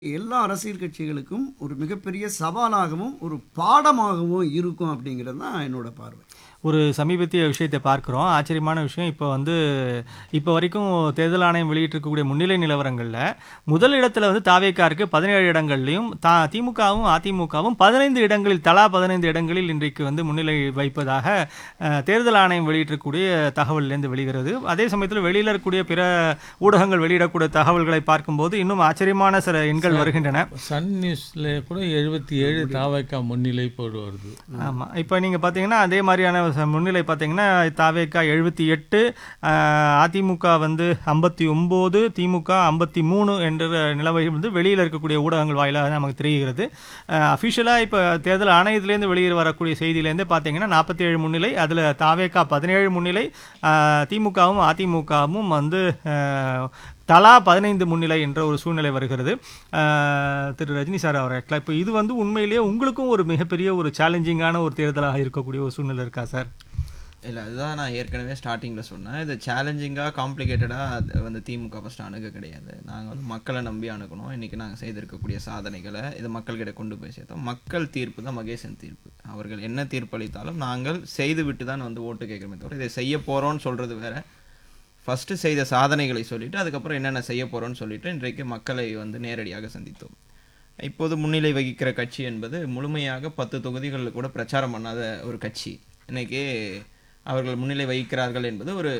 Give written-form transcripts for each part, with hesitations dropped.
எல்லா அரசியல் கட்சிகளுக்கும் ஒரு மிகப்பெரிய சவாலாகவும், ஒரு பாடமாகவும் இருக்கும் அப்படிங்கிறது தான் என்னோட பார்வை. ஒரு சமீபத்திய விஷயத்தை பார்க்கிறோம். ஆச்சரியமான விஷயம் இப்போ வரைக்கும் தேர்தல் ஆணையம் வெளியிட்டிருக்கக்கூடிய முன்னிலை நிலவரங்கள்ல, முதல் இடத்துல வந்து தாவேகா இருக்கு 17 இடங்கள்லயும், திமுகவும், அதிமுகவும் 15 இடங்களில் தலா 15 இடங்களில் இன்றைக்கு வந்து முன்னிலை வைப்பதாக தேர்தல் ஆணையம் வெளியிட்டிருக்கக்கூடிய தகவலிலிருந்து வெளிகிறது. அதே சமயத்தில் வெளியில இருக்கக்கூடிய பிற ஊடகங்கள் வெளியிடக்கூடிய தகவல்களை பார்க்கும்போது இன்னும் ஆச்சரியமான சில எண்கள் வருகின்றன. சன் நியூஸ்ல கூட 77 தாவேகா முன்னிலை போடு வருது. ஆமா. இப்போ நீங்க பாத்தீங்கன்னா அதே மாதிரியான முன்னிலை பார்த்தீங்கன்னா தாவேகா 78, அதிமுக வந்து 59, திமுக 53 என்ற நிலவை வந்து வெளியில் இருக்கக்கூடிய ஊடகங்கள் வாயிலாக நமக்கு தெரிகிறது. அஃபிஷியலாக இப்போ தேர்தல் ஆணையத்திலேருந்து வெளியே வரக்கூடிய செய்தியிலேருந்து பார்த்தீங்கன்னா 47 முன்னிலை, அதில் தாவேகா 17 முன்னிலை, திமுகவும் அதிமுகவும் வந்து தலா 15 முன்னிலை என்ற ஒரு சூழ்நிலை வருகிறது. திரு ரஜினி சார் அவர்கள் இப்போ இது வந்து உண்மையிலேயே உங்களுக்கும் ஒரு மிகப்பெரிய ஒரு சேலஞ்சிங்கான ஒரு தேர்தலாக இருக்கக்கூடிய ஒரு சூழ்நிலை இருக்கா சார்? இல்லை, அதுதான் நான் ஏற்கனவே ஸ்டார்டிங்கில் சொன்னேன். இது சேலஞ்சிங்காக காம்ப்ளிகேட்டடாக வந்து திமுக ஃபஸ்ட்டு அணுக கிடையாது. நாங்கள் வந்து மக்களை நம்பி அணுகணும். இன்றைக்கி நாங்கள் செய்திருக்கக்கூடிய சாதனைகளை இது மக்கள்கிட்ட கொண்டு போய் சேர்த்தோம். மக்கள் தீர்ப்பு தான் மகேசன் தீர்ப்பு. அவர்கள் என்ன தீர்ப்பு அளித்தாலும் நாங்கள் செய்து விட்டு தான் வந்து ஓட்டு கேட்குறோமே தவிர இதை செய்ய போகிறோன்னு சொல்கிறது வேறு. ஃபஸ்ட்டு செய்த சாதனைகளை சொல்லிவிட்டு அதுக்கப்புறம் என்னென்ன செய்ய போகிறோன்னு சொல்லிவிட்டு இன்றைக்கு மக்களை வந்து நேரடியாக சந்தித்தோம். இப்போது முன்னிலை வகிக்கிற கட்சி என்பது முழுமையாக 10 தொகுதிகளில் கூட பிரச்சாரம் பண்ணாத ஒரு கட்சி. இன்றைக்கி அவர்கள் முன்னிலை வகிக்கிறார்கள் என்பது ஒரு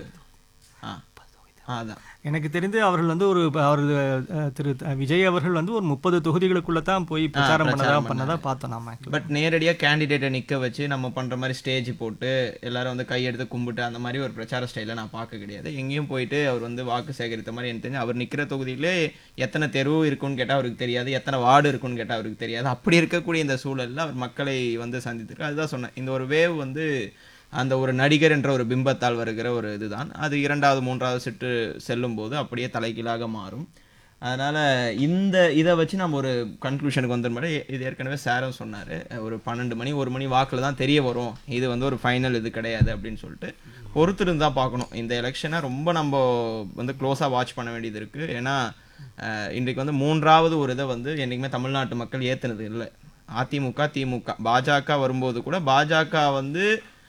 அதான் எனக்கு தெரிந்து அவர்கள் வந்து திரு விஜய் அவர்கள் வந்து ஒரு 30 தொகுதிகளுக்குள்ள தான் போய் பிரச்சாரம் பண்ணதா பார்த்தோம் நாம. பட் நேரடியாக கேண்டிடேட்டை நிற்க வச்சு நம்ம பண்ணுற மாதிரி ஸ்டேஜ் போட்டு எல்லாரும் வந்து கையெடுத்து கும்பிட்டு அந்த மாதிரி ஒரு பிரச்சார ஸ்டைலை நான் பார்க்க கிடையாது. எங்கேயும் போயிட்டு அவர் வந்து வாக்கு சேகரித்த மாதிரி எனக்கு தெரிஞ்சு அவர் நிற்கிற தொகுதியிலே எத்தனை தெரு இருக்குன்னு கேட்டால் அவருக்கு தெரியாது, எத்தனை வார்டு இருக்குன்னு கேட்டால் அவருக்கு தெரியாது. அப்படி இருக்கக்கூடிய இந்த சூழலில் அவர் மக்களை வந்து சந்தித்திருக்கு. அதுதான் சொன்னேன், இந்த ஒரு வேவ் வந்து அந்த ஒரு நடிகர் என்ற ஒரு பிம்பத்தால் வருகிற ஒரு இதுதான். அது 2வது 3வது சுற்று செல்லும்போது அப்படியே தலைகீழாக மாறும். அதனால் இதை வச்சு நம்ம ஒரு கன்க்ளூஷனுக்கு வந்துடும் மாதிரி இது ஏற்கனவே சாரும் சொன்னார், ஒரு 12 மணி 1 மணி வாக்கில் தான் தெரிய வரும், இது வந்து ஒரு ஃபைனல் இது கிடையாது அப்படின்னு சொல்லிட்டு பொறுத்திருந்து தான் பார்க்கணும். இந்த எலெக்ஷனை ரொம்ப நம்ம வந்து க்ளோஸாக வாட்ச் பண்ண வேண்டியது இருக்குது. ஏன்னா இன்றைக்கு வந்து 3வது ஒரு இதை வந்து என்றைக்குமே தமிழ்நாட்டு மக்கள் ஏற்றுனது இல்லை. அதிமுக திமுக பாஜக வரும்போது கூட பாஜக வந்து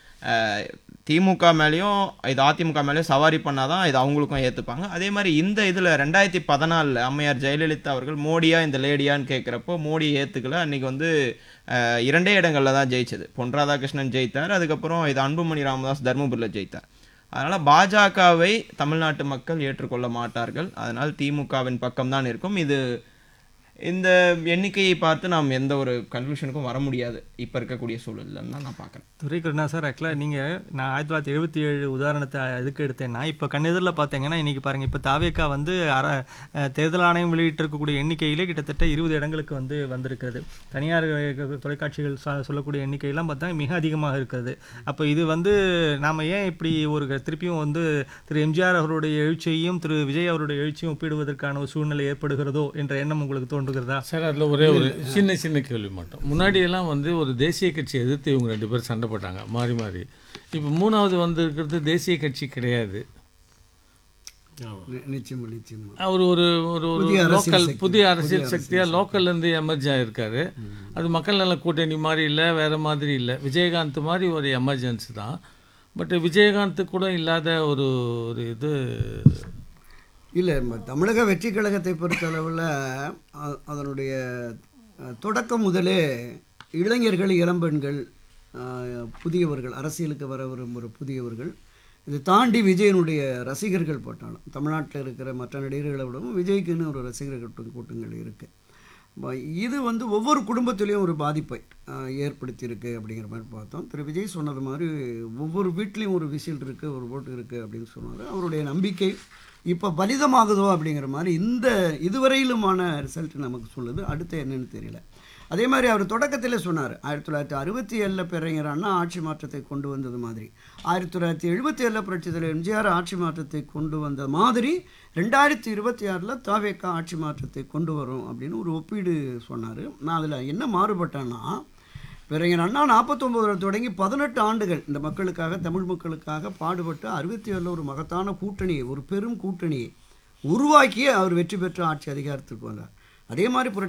திமுக மேலேயும் இது அதிமுக மேலேயும் சவாரி பண்ணாதான் இது அவங்களுக்கும் ஏற்றுப்பாங்க. அதே மாதிரி இந்த இதில் 2014 அம்மையார் ஜெயலலிதா அவர்கள் மோடியா இந்த லேடியான்னு கேட்குறப்போ மோடியை ஏற்றுக்கல. அன்றைக்கி வந்து 2 இடங்களில் தான் ஜெயிச்சது. பொன் ராதாகிருஷ்ணன் ஜெயித்தார், அதுக்கப்புறம் இது அன்புமணி ராமதாஸ் தர்மபுரியில் ஜெயித்தார். அதனால் பாஜகவை தமிழ்நாட்டு மக்கள் ஏற்றுக்கொள்ள மாட்டார்கள். அதனால் திமுகவின் பக்கம்தான் இருக்கும். இந்த எண்ணிக்கையை பார்த்து நாம் எந்த ஒரு கன்க்ளூஷனுக்கும் வர முடியாது இப்போ இருக்கக்கூடிய சூழலில் தான் நான் பார்க்குறேன். துரைக்கண்ணா சார், ஆக்சுவலாக நான் 1977 உதாரணத்தை எதுக்கு எடுத்தேன்னா, இப்போ கண்ணெதிரில் பார்த்தீங்கன்னா இன்றைக்கி பாருங்கள், இப்போ தாவேகா வந்து தேர்தல் ஆணையம் வெளியிட்டிருக்கக்கூடிய எண்ணிக்கையிலே கிட்டத்தட்ட 20 இடங்களுக்கு வந்து வந்திருக்கிறது. தனியார் தொலைக்காட்சிகள் சொல்லக்கூடிய எண்ணிக்கையெல்லாம் பார்த்தா மிக அதிகமாக இருக்கிறது. அப்போ இது வந்து நாம் ஏன் இப்படி திருப்பியும் வந்து திரு எம்ஜிஆர் அவருடைய எழுச்சியையும் திரு விஜய் அவருடைய எழுச்சியும் ஒப்பிடுவதற்கான ஒரு சூழ்நிலை ஏற்படுகிறதோ என்ற எண்ணம் உங்களுக்கு தோன்றுகிறதா சார்? அதில் ஒரே ஒரு சின்ன கேள்வி மட்டும். முன்னாடியெல்லாம் வந்து ஒரு தேசிய கட்சி எதிர்த்து இவங்க 2 பேர் சண்டை போட்டாங்க மாறி மாறி. இப்போ 3வது வந்து இருக்கிறது தேசிய கட்சி கிடையாது. அவர் ஒரு லோக்கல் புதிய அரசியல் சக்தியாக லோக்கல்லேருந்து எமர்ஜ் ஆகிருக்காரு. அது மக்கள் நல கூட்டணி மாதிரி இல்லை, வேறு மாதிரி இல்லை. விஜயகாந்த் மாதிரி ஒரு எமர்ஜென்சி தான். பட் விஜயகாந்த் கூட இல்லாத ஒரு இது இல்லை. தமிழக வெற்றி கழகத்தை பொறுத்தளவில் அதனுடைய தொடக்கம் முதலே இளைஞர்கள், இளம்பெண்கள், புதியவர்கள், அரசியலுக்கு வர விரும்புகிற புதியவர்கள், இதை தாண்டி விஜயனுடைய ரசிகர்கள் போட்டாலும் தமிழ்நாட்டில் இருக்கிற மற்ற நடிகர்களை விடவும் விஜய்க்குன்னு ஒரு ரசிகர்கள் கூட்டங்கள் இருக்குது. இது வந்து ஒவ்வொரு குடும்பத்திலையும் ஒரு பாதிப்பை ஏற்படுத்தியிருக்கு அப்படிங்கிற மாதிரி பார்த்தோம். திரு விஜய் சொன்னது மாதிரி ஒவ்வொரு வீட்லேயும் ஒரு விசில் இருக்குது, ஒரு ஓட்டு இருக்குது அப்படின்னு சொன்னார். அவருடைய நம்பிக்கை இப்போ பலிதமாகுதோ அப்படிங்கிற மாதிரி இதுவரையிலுமான ரிசல்ட் நமக்கு சொல்லுது. அடுத்து என்னன்னு தெரியல. அதே மாதிரி அவர் தொடக்கத்தில் சொன்னார், 1967 பேரறிஞர் அண்ணா ஆட்சி மாற்றத்தை கொண்டு வந்தது மாதிரி, 1977 புரட்சித் தலைவர் எம்ஜிஆர் ஆட்சி மாற்றத்தை கொண்டு வந்த மாதிரி 2026 தாவேகா ஆட்சி மாற்றத்தை கொண்டு வரும் அப்படின்னு ஒரு ஒப்பீடு சொன்னார். நான் அதில் என்ன மாறுபட்டேன்னா, பேரறிஞர் அண்ணா 49 தொடங்கி 18 ஆண்டுகள் இந்த மக்களுக்காக, தமிழ் மக்களுக்காக பாடுபட்டு 67 ஒரு மகத்தான கூட்டணியை, ஒரு பெரும் கூட்டணியை உருவாக்கி அவர் வெற்றி பெற்று ஆட்சி அதிகாரத்துக்கு வந்தார். அதே மாதிரி